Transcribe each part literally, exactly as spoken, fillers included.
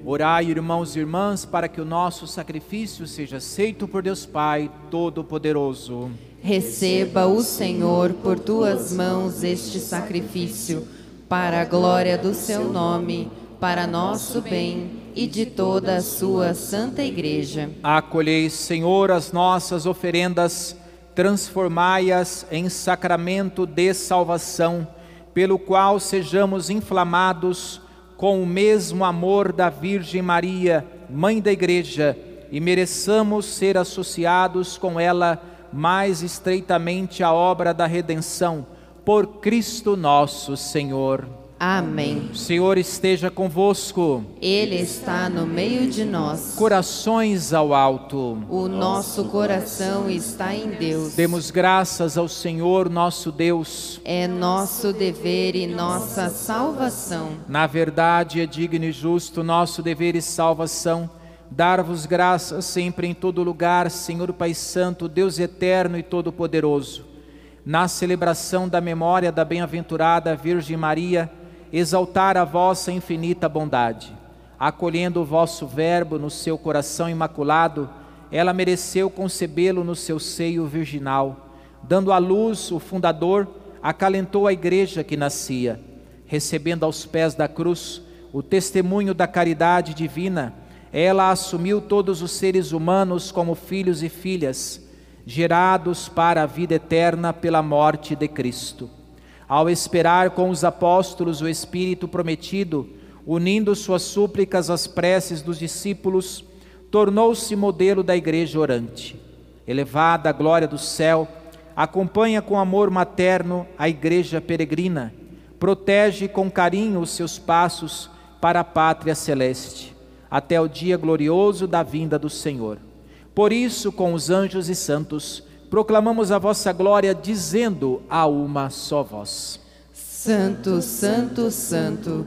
Orai, irmãos e irmãs, para que o nosso sacrifício seja aceito por Deus Pai Todo-Poderoso. Receba o Senhor por tuas mãos este sacrifício, para a glória do seu nome, para nosso bem e de toda a sua santa Igreja. Acolhei, Senhor, as nossas oferendas, transformai-as em sacramento de salvação, pelo qual sejamos inflamados com o mesmo amor da Virgem Maria, Mãe da Igreja, e mereçamos ser associados com ela mais estreitamente à obra da redenção, por Cristo nosso Senhor. Amém. O Senhor esteja convosco. Ele está no meio de nós. Corações ao alto. O nosso coração está em Deus. Demos graças ao Senhor nosso Deus. É nosso dever e nossa salvação. Na verdade, é digno e justo nosso dever e salvação dar-vos graças sempre em todo lugar, Senhor Pai Santo, Deus eterno e todo-poderoso. Na celebração da memória da bem-aventurada Virgem Maria, exaltar a vossa infinita bondade. Acolhendo o vosso verbo no seu coração imaculado, ela mereceu concebê-lo no seu seio virginal. Dando à luz o fundador, acalentou a igreja que nascia. Recebendo aos pés da cruz o testemunho da caridade divina, ela assumiu todos os seres humanos como filhos e filhas, gerados para a vida eterna pela morte de Cristo. Ao esperar com os apóstolos o Espírito prometido, unindo suas súplicas às preces dos discípulos, tornou-se modelo da igreja orante. Elevada à glória do céu, acompanha com amor materno a igreja peregrina, protege com carinho os seus passos para a pátria celeste, até o dia glorioso da vinda do Senhor. Por isso, com os anjos e santos, proclamamos a vossa glória, dizendo a uma só voz: Santo, Santo, Santo,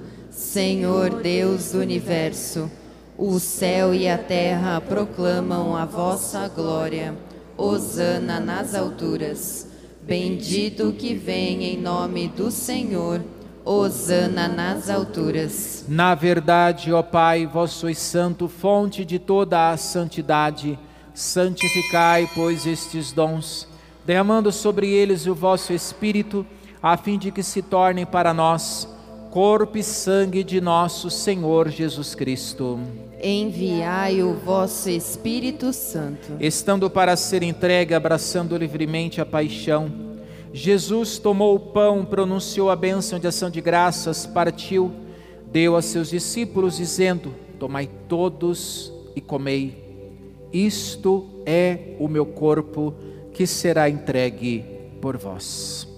Senhor Deus do Universo, o céu e a terra proclamam a vossa glória. Hosana nas alturas. Bendito que vem em nome do Senhor. Hosana nas alturas. Na verdade, ó Pai, vós sois santo, fonte de toda a santidade. Santificai, pois, estes dons, derramando sobre eles o vosso Espírito, a fim de que se tornem para nós corpo e sangue de nosso Senhor Jesus Cristo. Enviai o vosso Espírito Santo. Estando para ser entregue, abraçando livremente a paixão, Jesus tomou o pão, pronunciou a bênção de ação de graças, partiu, deu a seus discípulos, dizendo: tomai todos e comei. Isto é o meu corpo, que será entregue por vós.